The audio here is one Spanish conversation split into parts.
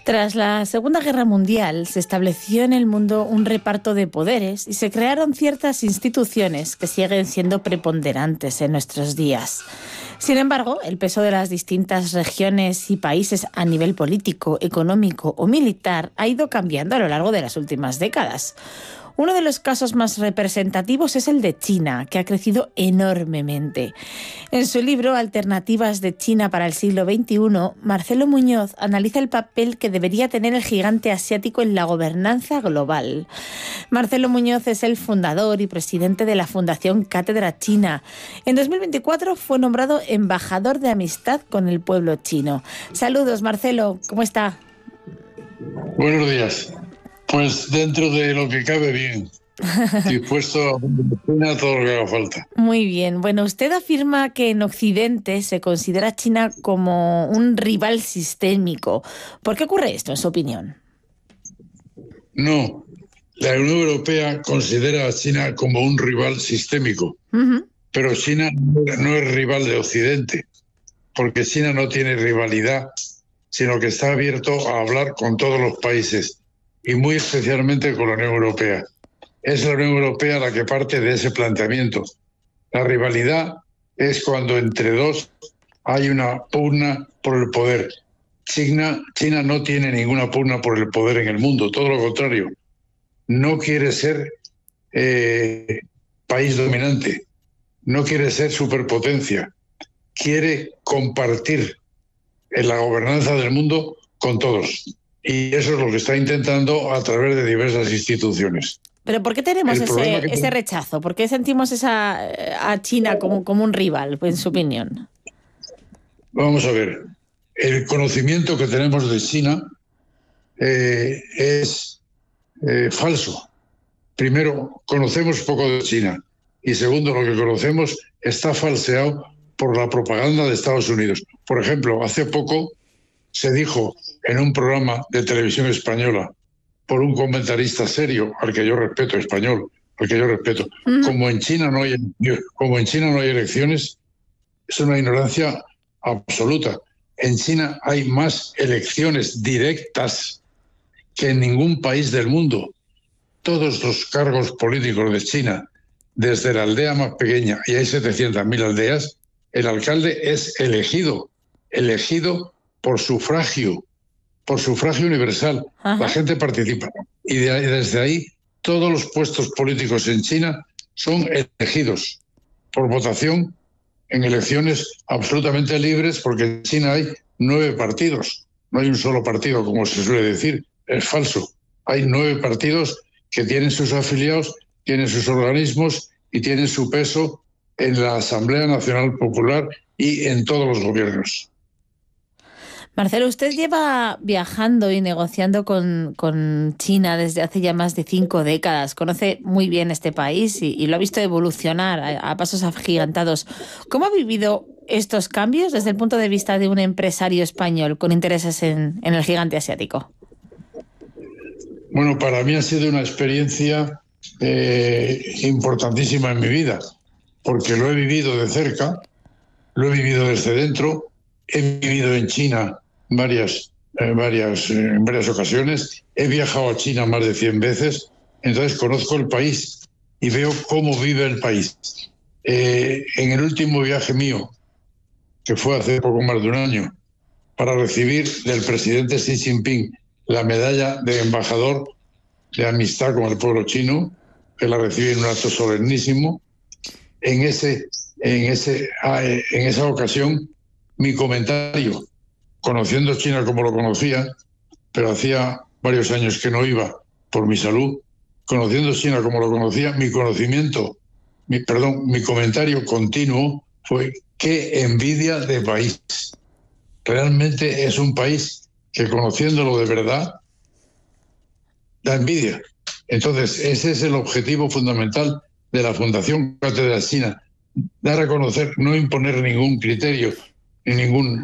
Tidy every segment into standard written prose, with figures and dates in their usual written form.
Tras la Segunda Guerra Mundial, se estableció en el mundo un reparto de poderes y se crearon ciertas instituciones que siguen siendo preponderantes en nuestros días. Sin embargo, el peso de las distintas regiones y países a nivel político, económico o militar ha ido cambiando a lo largo de las últimas décadas. Uno de los casos más representativos es el de China, que ha crecido enormemente. En su libro Alternativas de China para el siglo XXI, Marcelo Muñoz analiza el papel que debería tener el gigante asiático en la gobernanza global. Marcelo Muñoz es el fundador y presidente de la Fundación Cátedra China. En 2024 fue nombrado embajador de amistad con el pueblo chino. Saludos, Marcelo, ¿cómo está? Buenos días. Pues dentro de lo que cabe bien, dispuesto a todo lo que haga falta. Muy bien. Bueno, usted afirma que en Occidente se considera a China como un rival sistémico. ¿Por qué ocurre esto, en su opinión? No, la Unión Europea considera a China como un rival sistémico, pero China no es rival de Occidente, porque China no tiene rivalidad, sino que está abierto a hablar con todos los países, y muy especialmente con la Unión Europea. Es la Unión Europea la que parte de ese planteamiento. La rivalidad es cuando entre dos hay una pugna por el poder. China no tiene ninguna pugna por el poder en el mundo, todo lo contrario. No quiere ser país dominante, no quiere ser superpotencia, quiere compartir en la gobernanza del mundo con todos. Y eso es lo que está intentando a través de diversas instituciones. ¿Pero por qué tenemos ese rechazo? ¿Por qué sentimos a China como un rival, en su opinión? Vamos a ver. El conocimiento que tenemos de China es falso. Primero, conocemos poco de China. Y segundo, lo que conocemos está falseado por la propaganda de Estados Unidos. Por ejemplo, hace poco se dijo en un programa de televisión española por un comentarista serio, al que yo respeto, español, al que yo respeto, como en China no hay elecciones, es una ignorancia absoluta. En China hay más elecciones directas que en ningún país del mundo. Todos los cargos políticos de China, desde la aldea más pequeña, y hay 700.000 aldeas, el alcalde es elegido por sufragio universal. Ajá. La gente participa. Y desde ahí, todos los puestos políticos en China son elegidos por votación en elecciones absolutamente libres, porque en China hay 9 partidos. No hay un solo partido, como se suele decir. Es falso. Hay 9 partidos que tienen sus afiliados, tienen sus organismos y tienen su peso en la Asamblea Nacional Popular y en todos los gobiernos. Marcelo, usted lleva viajando y negociando con China desde hace ya más de 5 décadas. Conoce muy bien este país y lo ha visto evolucionar a pasos agigantados. ¿Cómo ha vivido estos cambios desde el punto de vista de un empresario español con intereses en el gigante asiático? Bueno, para mí ha sido una experiencia importantísima en mi vida, porque lo he vivido de cerca, lo he vivido desde dentro, he vivido en China en varias ocasiones, he viajado a China más de 100 veces, entonces conozco el país y veo cómo vive el país. En el último viaje mío, que fue hace poco más de un año, para recibir del presidente Xi Jinping la medalla de embajador de amistad con el pueblo chino, que la recibí en un acto solemnísimo, en esa ocasión mi comentario, conociendo China como lo conocía, pero hacía varios años que no iba por mi salud, conociendo China como lo conocía, mi comentario continuo fue: qué envidia de país. Realmente es un país que, conociéndolo de verdad, da envidia. Entonces, ese es el objetivo fundamental de la Fundación Cátedra China: dar a conocer, no imponer ningún criterio, ni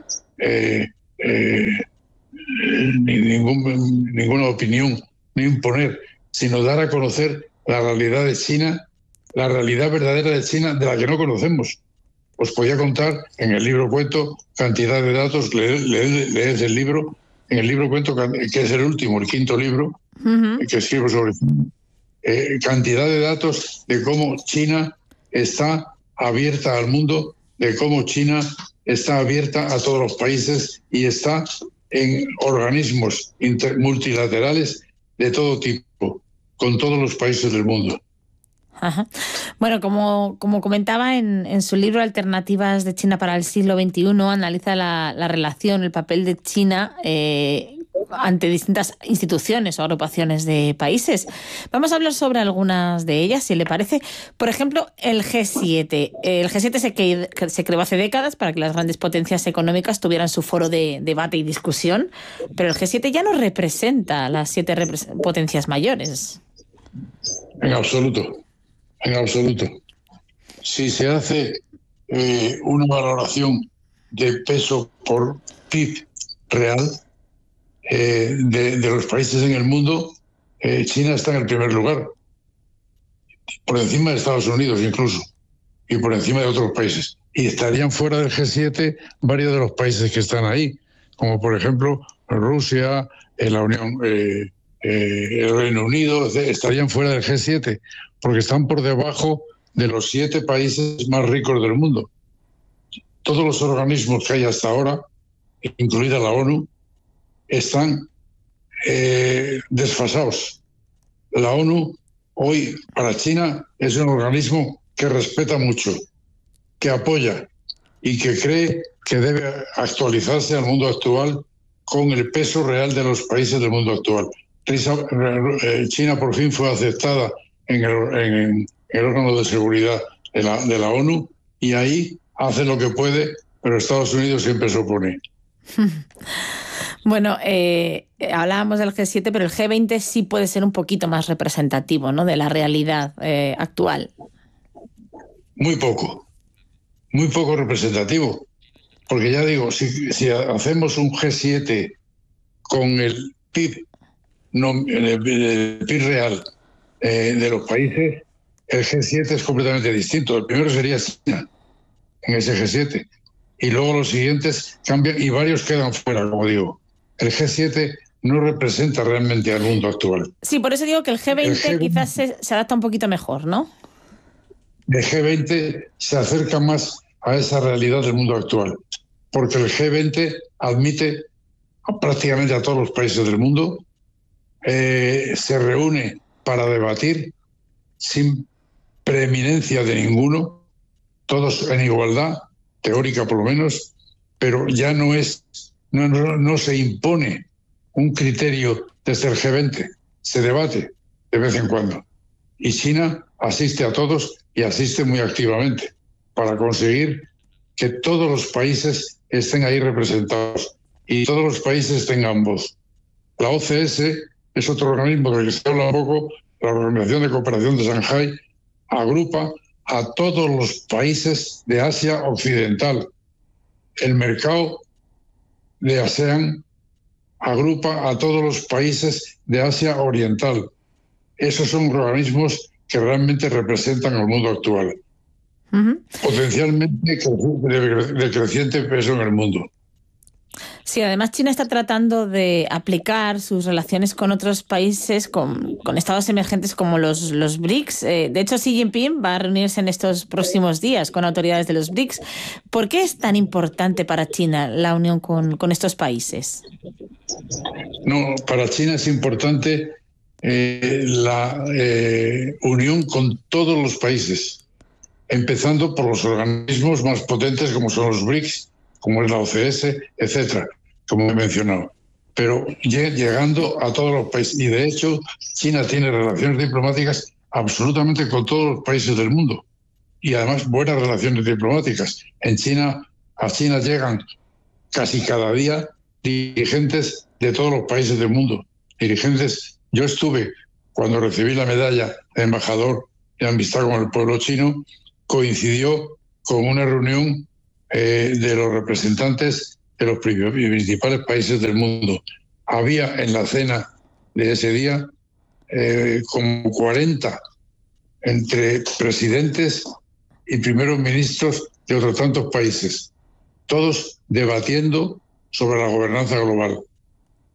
ninguna opinión, no imponer, sino dar a conocer la realidad de China, la realidad verdadera de China, de la que no conocemos. Os podía contar, en el libro cuento cantidad de datos, leed el libro, en el libro cuento que es el último, el quinto libro que escribo sobre cantidad de datos de cómo China está abierta al mundo, de cómo China está abierta a todos los países y está en organismos multilaterales de todo tipo, con todos los países del mundo. Ajá. Bueno, como comentaba en su libro Alternativas de China para el siglo XXI, analiza la relación, el papel de China ante distintas instituciones o agrupaciones de países. Vamos a hablar sobre algunas de ellas, si le parece. Por ejemplo, el G7. El G7 se creó hace décadas para que las grandes potencias económicas tuvieran su foro de debate y discusión, pero el G7 ya no representa a las 7 potencias mayores. En absoluto. En absoluto. Si se hace una valoración de peso por PIB real de los países en el mundo, China está en el primer lugar, por encima de Estados Unidos incluso, y por encima de otros países. Y estarían fuera del G7 varios de los países que están ahí, como por ejemplo Rusia, la Unión, el Reino Unido, estarían fuera del G7, porque están por debajo de los 7 países más ricos del mundo. Todos los organismos que hay hasta ahora, incluida la ONU, están desfasados. La ONU hoy para China es un organismo que respeta mucho, que apoya y que cree que debe actualizarse al mundo actual con el peso real de los países del mundo actual. China por fin fue aceptada en el órgano de seguridad de la ONU y ahí hace lo que puede, pero Estados Unidos siempre se opone. Bueno, hablábamos del G7, pero el G20 sí puede ser un poquito más representativo, ¿no?, de la realidad actual. Muy poco representativo, porque ya digo, si hacemos un G7 con el PIB, el PIB real de los países, el G7 es completamente distinto. El primero sería China en ese G7 y luego los siguientes cambian y varios quedan fuera, como digo. El G7 no representa realmente al mundo actual. Sí, por eso digo que el G20 quizás se adapta un poquito mejor, ¿no? El G20 se acerca más a esa realidad del mundo actual, porque el G20 admite prácticamente a todos los países del mundo, se reúne para debatir sin preeminencia de ninguno, todos en igualdad, teórica por lo menos, pero ya no se impone un criterio desde el G20, se debate de vez en cuando. Y China asiste a todos y asiste muy activamente para conseguir que todos los países estén ahí representados y todos los países tengan voz. La OCS es otro organismo del que se habla poco, la Organización de Cooperación de Shanghái, agrupa a todos los países de Asia Occidental. El mercado de ASEAN agrupa a todos los países de Asia Oriental. Esos son organismos que realmente representan al mundo actual. Potencialmente de creciente peso en el mundo. Sí, además China está tratando de aplicar sus relaciones con otros países, con estados emergentes como los BRICS. De hecho, Xi Jinping va a reunirse en estos próximos días con autoridades de los BRICS. ¿Por qué es tan importante para China la unión con estos países? No, para China es importante la unión con todos los países, empezando por los organismos más potentes como son los BRICS, como es la OCS, etcétera, como he mencionado. Pero llegando a todos los países. Y de hecho, China tiene relaciones diplomáticas absolutamente con todos los países del mundo. Y además buenas relaciones diplomáticas. A China llegan casi cada día dirigentes de todos los países del mundo. Yo estuve, cuando recibí la medalla de embajador de amistad con el pueblo chino, coincidió con una reunión de los representantes de los principales países del mundo. Había en la cena de ese día como 40 entre presidentes y primeros ministros de otros tantos países, todos debatiendo sobre la gobernanza global.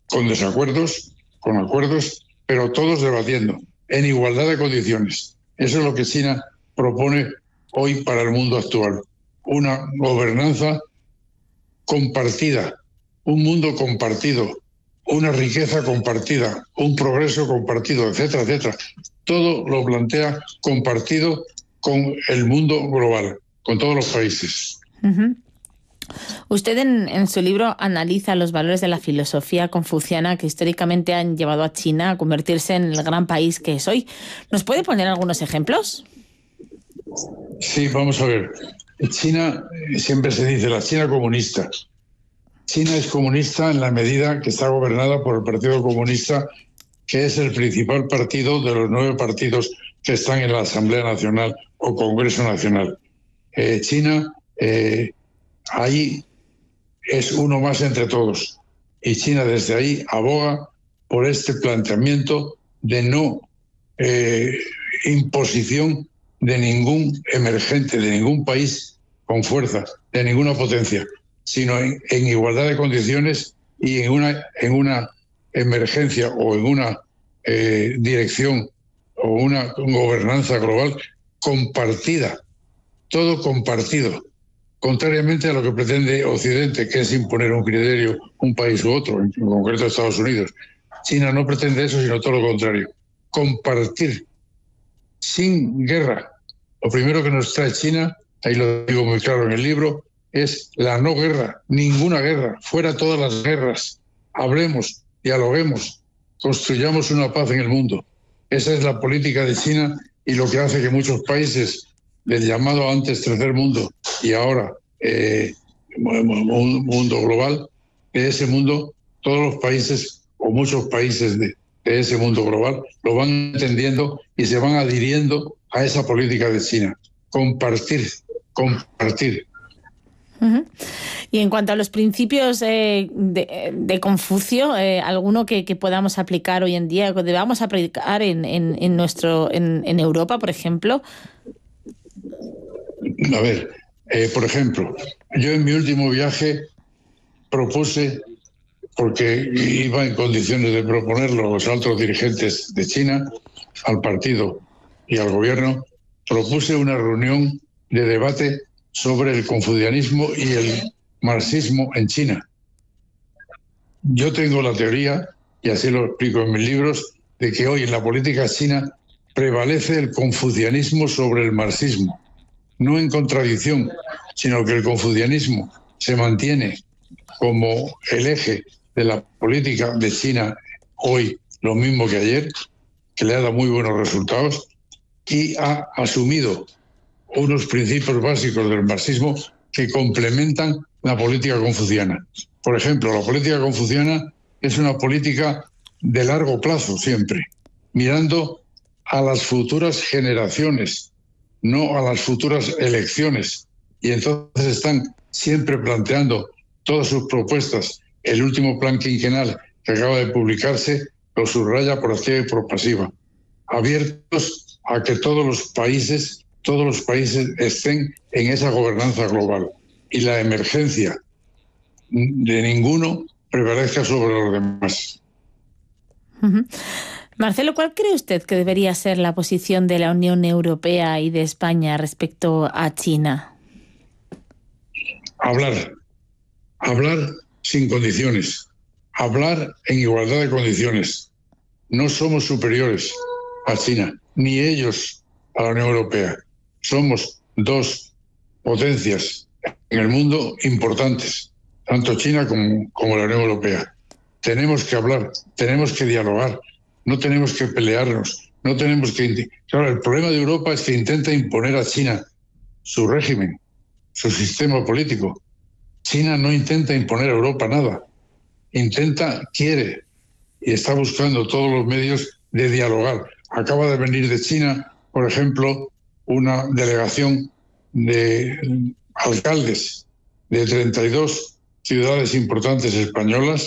con desacuerdos, con acuerdos, pero todos debatiendo en igualdad de condiciones. Eso es lo que China propone hoy para el mundo actual. Una gobernanza compartida, un mundo compartido, una riqueza compartida, un progreso compartido, etcétera, etcétera. Todo lo plantea compartido con el mundo global, con todos los países. Uh-huh. Usted en su libro analiza los valores de la filosofía confuciana que históricamente han llevado a China a convertirse en el gran país que es hoy. ¿Nos puede poner algunos ejemplos? Sí, vamos a ver. China, siempre se dice la China comunista. China es comunista en la medida que está gobernada por el Partido Comunista, que es el principal partido de los 9 partidos que están en la Asamblea Nacional o Congreso Nacional. China ahí es uno más entre todos. Y China desde ahí aboga por este planteamiento de no imposición de ningún emergente, de ningún país con fuerza, de ninguna potencia, sino en igualdad de condiciones y en una emergencia o en una dirección o una gobernanza global compartida, todo compartido, contrariamente a lo que pretende Occidente, que es imponer un criterio, un país u otro, en concreto Estados Unidos. China no pretende eso, sino todo lo contrario, compartir sin guerra. Lo primero que nos trae China, ahí lo digo muy claro en el libro, es la no guerra, ninguna guerra, fuera todas las guerras. Hablemos, dialoguemos, construyamos una paz en el mundo. Esa es la política de China y lo que hace que muchos países del llamado antes tercer mundo y ahora un mundo global, de ese mundo, todos los países o muchos países de ese mundo global lo van entendiendo y se van adhiriendo a esa política de China. Compartir. Uh-huh. Y en cuanto a los principios de Confucio, ¿alguno que podamos aplicar hoy en día, que debamos aplicar en Europa, por ejemplo? A ver, por ejemplo, yo en mi último viaje propuse, porque iba en condiciones de proponerlo a los altos dirigentes de China, al partido y al gobierno, propuse una reunión de debate sobre el confucianismo y el marxismo en China. Yo tengo la teoría, y así lo explico en mis libros, de que hoy en la política china prevalece el confucianismo sobre el marxismo. No en contradicción, sino que el confucianismo se mantiene como el eje de la política de China hoy, lo mismo que ayer, que le ha dado muy buenos resultados, y ha asumido unos principios básicos del marxismo que complementan la política confuciana. Por ejemplo, la política confuciana es una política de largo plazo siempre, mirando a las futuras generaciones, no a las futuras elecciones. Y entonces están siempre planteando todas sus propuestas. El último plan quinquenal que acaba de publicarse lo subraya por activa y por pasiva, abiertos a que todos los países estén en esa gobernanza global y la emergencia de ninguno prevalezca sobre los demás. Uh-huh. Marcelo, ¿cuál cree usted que debería ser la posición de la Unión Europea y de España respecto a China? Hablar sin condiciones, hablar en igualdad de condiciones. No somos superiores a China, ni ellos a la Unión Europea. Somos 2 potencias en el mundo importantes, tanto China como la Unión Europea. Tenemos que hablar, tenemos que dialogar, no tenemos que pelearnos, no tenemos que... Claro, el problema de Europa es que intenta imponer a China su régimen, su sistema político. China no intenta imponer a Europa nada, quiere y está buscando todos los medios de dialogar. Acaba de venir de China, por ejemplo, una delegación de alcaldes de 32 ciudades importantes españolas